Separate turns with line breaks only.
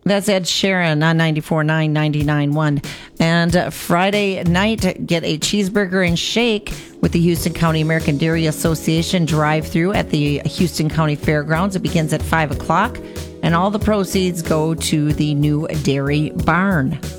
That's Ed Sheeran on 94.9, 99.1. And Friday night, get a cheeseburger and shake with the Houston County American Dairy Association drive-through at the Houston County Fairgrounds. It begins at 5 o'clock, and all the proceeds go to the new dairy barn.